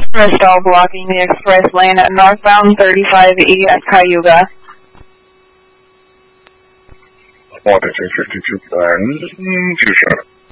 Bristol blocking the express lane at northbound 35E at Cayuga. 152 plan, 2 shot.